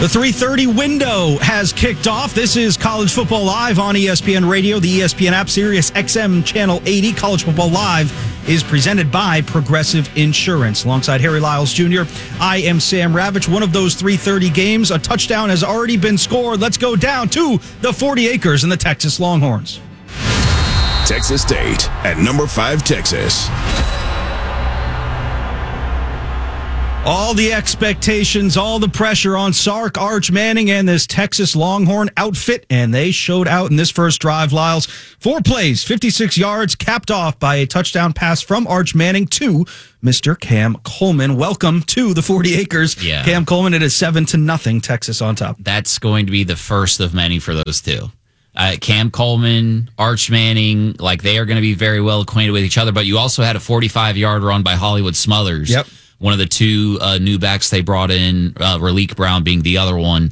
The 3:30 window has kicked off. This is College Football Live on ESPN Radio, the ESPN app, Sirius XM Channel 80. College Football Live is presented by Progressive Insurance. Alongside Harry Lyles Jr., I am Sam Ravitch. One of those 3:30 games, a touchdown has already been scored. Let's go down to the 40 acres and the Texas Longhorns. Texas State at number 5, Texas. All the expectations, all the pressure on Sark, Arch Manning, and this Texas Longhorn outfit, and they showed out in this first drive, Lyles. 4 plays, 56 yards, capped off by a touchdown pass from Arch Manning to Mr. Cam Coleman. Welcome to the 40 acres. Yeah. Cam Coleman, it is 7-0, Texas on top. That's going to be the first of many for those two. Cam Coleman, Arch Manning, like they are going to be very well acquainted with each other, but you also had a 45-yard run by Hollywood Smothers. Yep. One of the two new backs they brought in, Raleek Brown being the other one.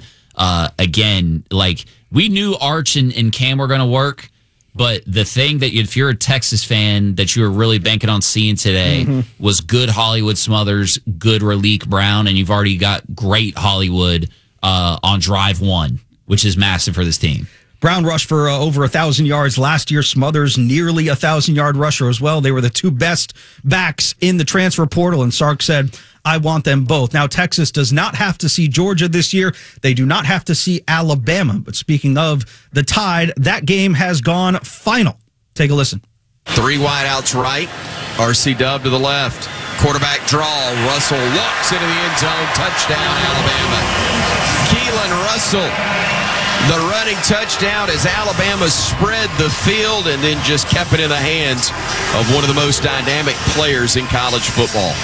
Again, like we knew Arch and Cam were going to work, but the thing that if you're a Texas fan that you were really banking on seeing today was good Hollywood Smothers, good Raleek Brown, and you've already got great Hollywood on drive 1, which is massive for this team. Brown rushed for over 1,000 yards last year. Smothers nearly 1,000-yard rusher as well. They were the two best backs in the transfer portal, and Sark said, I want them both. Now, Texas does not have to see Georgia this year. They do not have to see Alabama. But speaking of the Tide, that game has gone final. Take a listen. 3 wideouts right, RC Dub to the left. Quarterback draw, Russell walks into the end zone, touchdown, Alabama. Keelan Russell. The running touchdown as Alabama spread the field and then just kept it in the hands of one of the most dynamic players in college football.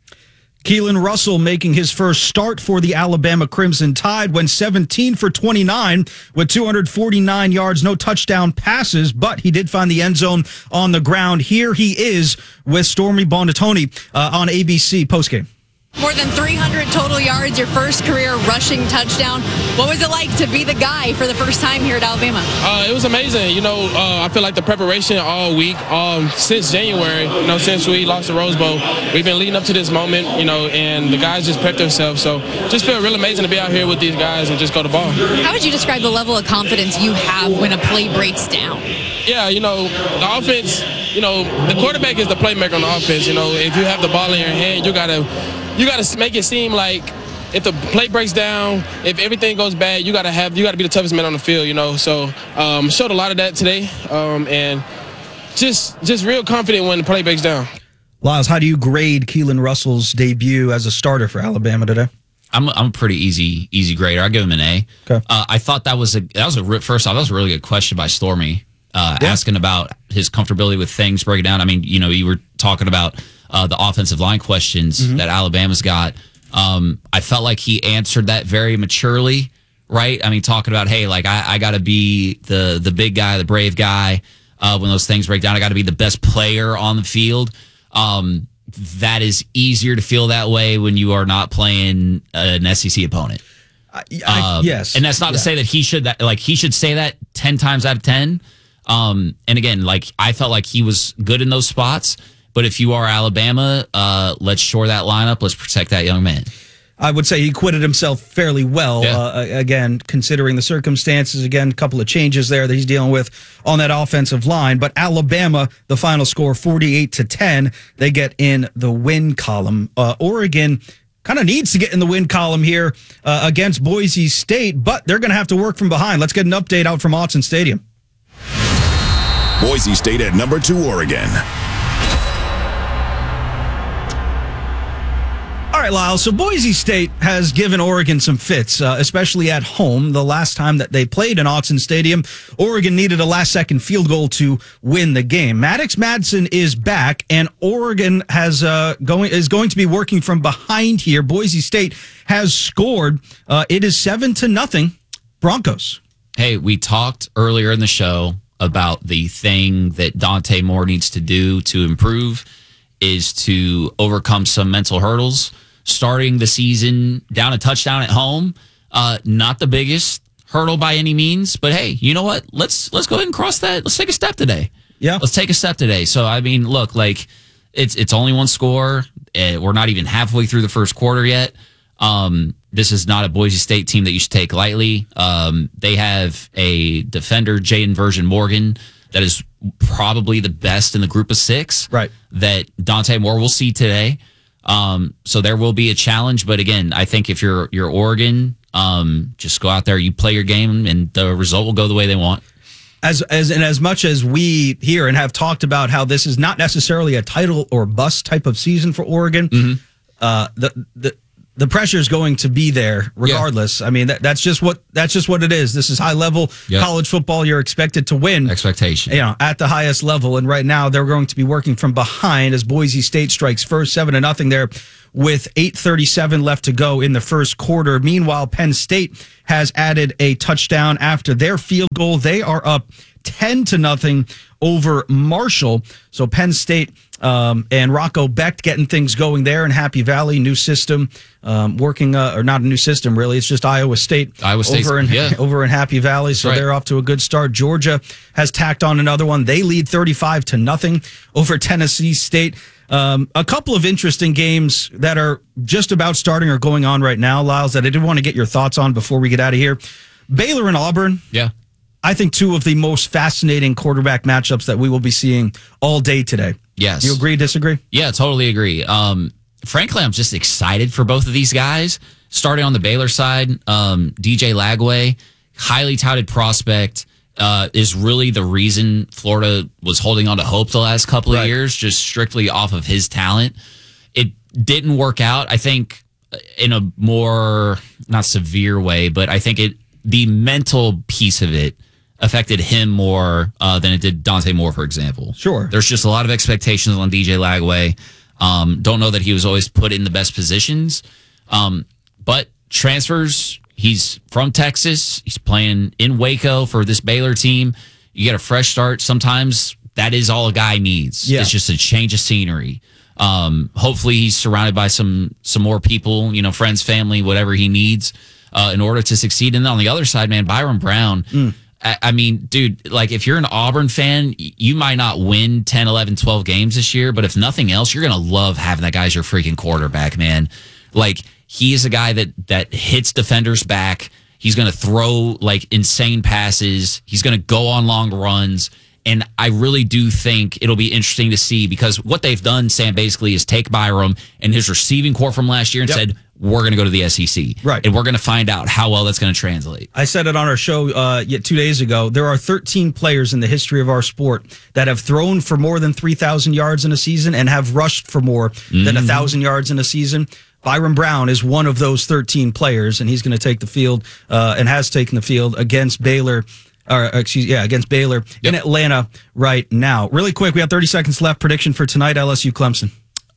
Keelan Russell making his first start for the Alabama Crimson Tide, went 17 for 29 with 249 yards, no touchdown passes, but he did find the end zone on the ground. Here he is with Stormy Buonantony on ABC postgame. More than 300 total yards, your first career rushing touchdown. What was it like to be the guy for the first time here at Alabama? It was amazing. I feel like the preparation all week, since January, since we lost the Rose Bowl, we've been leading up to this moment, and the guys just prepped themselves. So just feel real amazing to be out here with these guys and just go to ball. How would you describe the level of confidence you have when a play breaks down? Yeah, the offense, the quarterback is the playmaker on the offense. If you have the ball in your hand, you gotta make it seem like if the play breaks down, if everything goes bad, you gotta be the toughest man on the field. So showed a lot of that today, and just real confident when the play breaks down. Lyles, how do you grade Keelan Russell's debut as a starter for Alabama today? I'm a pretty easy grader. I give him an A. Okay. I thought that was a really good question by Stormy, asking about his comfortability with things breaking down. I mean, you were talking about the offensive line questions that Alabama's got. I felt like he answered that very maturely, right? I mean, talking about, hey, like I got to be the big guy, the brave guy. When those things break down, I got to be the best player on the field. That is easier to feel that way when you are not playing an SEC opponent. Yes, and that's not to say that he should say that 10 times out of 10. And again, like I felt like he was good in those spots. But if you are Alabama, let's shore that lineup. Let's protect that young man. I would say he acquitted himself fairly well. Yeah. Again, considering the circumstances, again, a couple of changes there that he's dealing with on that offensive line. But Alabama, the final score 48-10, they get in the win column. Oregon kind of needs to get in the win column here against Boise State, but they're going to have to work from behind. Let's get an update out from Autzen Stadium. Boise State at number 2, Oregon. All right, Lyle. So Boise State has given Oregon some fits, especially at home. The last time that they played in Autzen Stadium, Oregon needed a last-second field goal to win the game. Maddox Madsen is back, and Oregon is going to be working from behind here. Boise State has scored. It is 7-0 Broncos. Hey, we talked earlier in the show about the thing that Dante Moore needs to do to improve is to overcome some mental hurdles. Starting the season down a touchdown at home, not the biggest hurdle by any means, but hey, you know what? Let's go ahead and cross that. Let's take a step today. Yeah, let's take a step today. So I mean, look, like it's only one score. We're not even halfway through the first quarter yet. This is not a Boise State team that you should take lightly. They have a defender, Jaden Version Morgan, that is probably the best in the group of 6. Right. That Dante Moore will see today. So there will be a challenge. But again, I think if you're Oregon, just go out there, you play your game, and the result will go the way they want. As much as we hear and have talked about how this is not necessarily a title or bust type of season for Oregon, the pressure is going to be there regardless. I mean, that's just what it is. This is high level college football. You're expected to win. Expectation. At the highest level. And right now they're going to be working from behind as Boise State strikes first 7-0 there with 8:37 left to go in the first quarter. Meanwhile, Penn State has added a touchdown after their field goal. They are up 10-0 over Marshall. So Penn State and Rocco Becht getting things going there in Happy Valley. New system working, or not a new system really. It's just Iowa State over in Happy Valley. So they're off to a good start. Georgia has tacked on another one. They lead 35-0 over Tennessee State. A couple of interesting games that are just about starting or going on right now, Lyles, that I did want to get your thoughts on before we get out of here. Baylor and Auburn. Yeah. I think two of the most fascinating quarterback matchups that we will be seeing all day today. Yes. You agree, disagree? Yeah, totally agree. Frankly, I'm just excited for both of these guys. Starting on the Baylor side, DJ Lagway, highly touted prospect, is really the reason Florida was holding on to hope the last couple of years, just strictly off of his talent. It didn't work out, I think, in a more, not severe way, but I think the mental piece of it affected him more than it did Dante Moore, for example. Sure. There's just a lot of expectations on DJ Lagway. Don't know that he was always put in the best positions. But transfers, he's from Texas. He's playing in Waco for this Baylor team. You get a fresh start. Sometimes that is all a guy needs. Yeah. It's just a change of scenery. Hopefully he's surrounded by some more people, friends, family, whatever he needs in order to succeed. And then on the other side, man, Byron Brown. I mean, dude, like if you're an Auburn fan, you might not win 10, 11, 12 games this year, but if nothing else, you're going to love having that guy as your freaking quarterback, man. Like he is a guy that hits defenders back. He's going to throw like insane passes. He's going to go on long runs. And I really do think it'll be interesting to see because what they've done, Sam, basically is take Byram and his receiving core from last year and said, we're going to go to the SEC. Right. And we're going to find out how well that's going to translate. I said it on our show 2 days ago. There are 13 players in the history of our sport that have thrown for more than 3,000 yards in a season and have rushed for more than 1,000 yards in a season. Byron Brown is one of those 13 players, and he's going to take the field and has taken the field against Baylor. Against Baylor in Atlanta right now. Really quick, we have 30 seconds left. Prediction for tonight, LSU Clemson.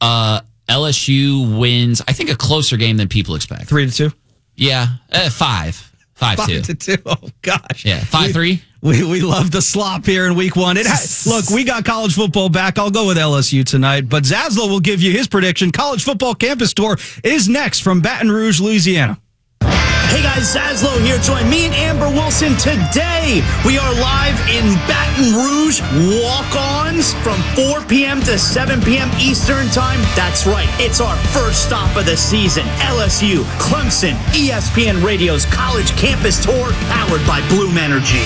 LSU wins, I think, a closer game than people expect. 3-2? Yeah, 5-2. 5-2. Oh, gosh. Yeah, 5-3. We love the slop here in week one. Look, we got college football back. I'll go with LSU tonight, but Zaslow will give you his prediction. College football campus tour is next from Baton Rouge, Louisiana. Hey guys, Zaslow here. Join me and Amber Wilson today. We are live in Baton Rouge, walk-ons from 4 p.m. to 7 p.m. Eastern Time. That's right, it's our first stop of the season. LSU, Clemson, ESPN Radio's College Campus Tour, powered by Bloom Energy.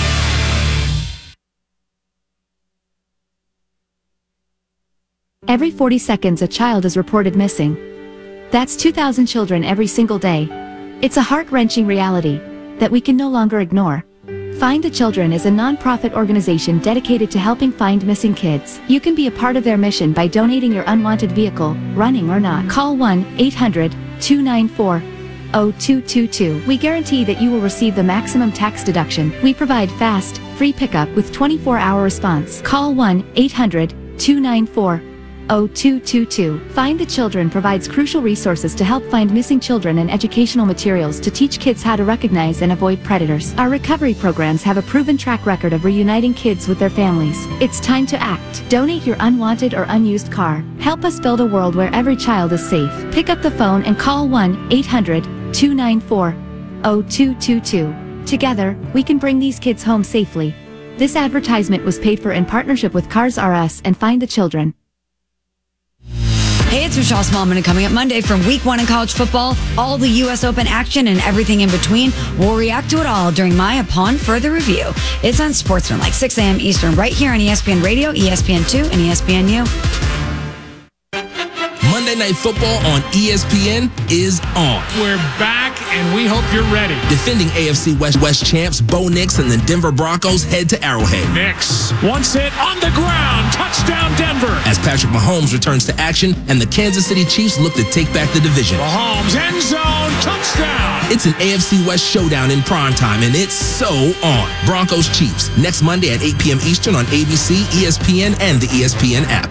Every 40 seconds, a child is reported missing. That's 2,000 children every single day. It's a heart-wrenching reality that we can no longer ignore. Find the Children is a non-profit organization dedicated to helping find missing kids. You can be a part of their mission by donating your unwanted vehicle, running or not. Call 1-800-294-0222. We guarantee that you will receive the maximum tax deduction. We provide fast, free pickup with 24-hour response. Call 1-800-294-0222. Find the Children provides crucial resources to help find missing children and educational materials to teach kids how to recognize and avoid predators. Our recovery programs have a proven track record of reuniting kids with their families. It's time to act. Donate your unwanted or unused car. Help us build a world where every child is safe. Pick up the phone and call 1-800-294-0222. Together, we can bring these kids home safely. This advertisement was paid for in partnership with Cars R Us and Find the Children. Hey, it's Michelle Smallman, and coming up Monday from Week 1 in college football, all the U.S. Open action and everything in between. We'll react to it all during my Upon Further Review. It's on Sportsman, 6 a.m. Eastern, right here on ESPN Radio, ESPN2, and ESPNU. Monday Night Football on ESPN is on. We're back, and we hope you're ready. Defending AFC West champs Bo Nix and the Denver Broncos head to Arrowhead. Nix wants it on the ground. Touchdown, Denver. As Patrick Mahomes returns to action and the Kansas City Chiefs look to take back the division. Mahomes, end zone, touchdown. It's an AFC West showdown in primetime, and it's so on. Broncos Chiefs, next Monday at 8 p.m. Eastern on ABC, ESPN, and the ESPN app.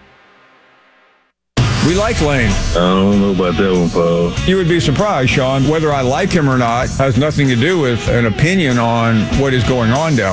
We like Lane. I don't know about that one, Paul. You would be surprised, Sean. Whether I like him or not has nothing to do with an opinion on what is going on down